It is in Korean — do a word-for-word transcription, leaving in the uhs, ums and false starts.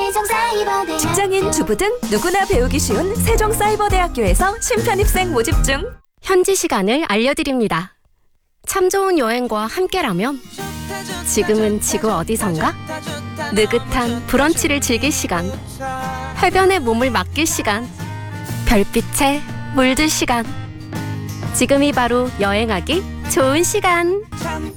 세종사이버대학. 직장인, 주부 등 누구나 배우기 쉬운 세종사이버대학교에서 신편입생 모집 중. 현지 시간을 알려드립니다. 참 좋은 여행과 함께라면 지금은 지구 어디선가? 느긋한 브런치를 즐길 시간, 해변에 몸을 맡길 시간, 별빛에 물들 시간. 지금이 바로 여행하기 좋은 시간.